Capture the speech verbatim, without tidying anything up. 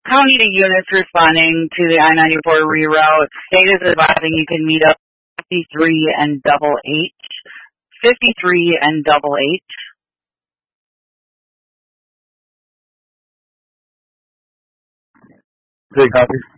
County to units responding to the I ninety-four reroute. State is advising you can meet up fifty-three and double H. fifty-three and double H. Big copy.